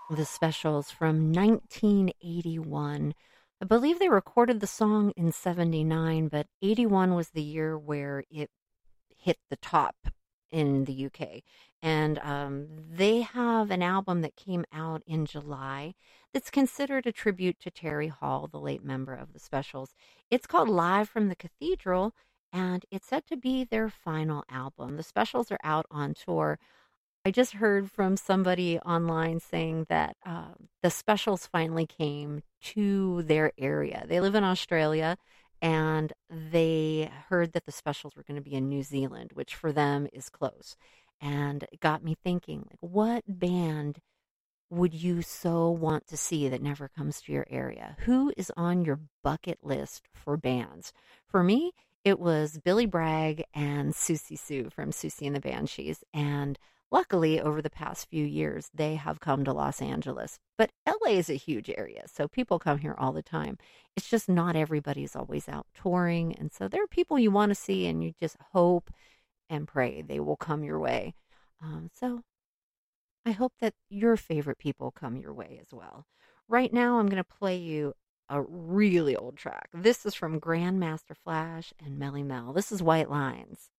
The Specials from 1981. I believe they recorded the song in 79, but 81 was the year where it hit the top in the UK. And they have an album that came out in July that's considered a tribute to Terry Hall, the late member of the Specials. It's called Live from the Cathedral, and it's said to be their final album. The Specials are out on tour. I just heard from somebody online saying that the Specials finally came to their area. They live in Australia, and they heard that the Specials were going to be in New Zealand, which for them is close. And it got me thinking, like, what band would you so want to see that never comes to your area? Who is on your bucket list for bands? For me, it was Billy Bragg and Susie Sue from Susie and the Banshees. And luckily, over the past few years, they have come to Los Angeles. But LA is a huge area, so people come here all the time. It's just not everybody's always out touring. And so there are people you want to see, and you just hope and pray they will come your way. So I hope that your favorite people come your way as well. Right now, I'm going to play you a really old track. This is from Grandmaster Flash and Melly Mel. This is White Lines.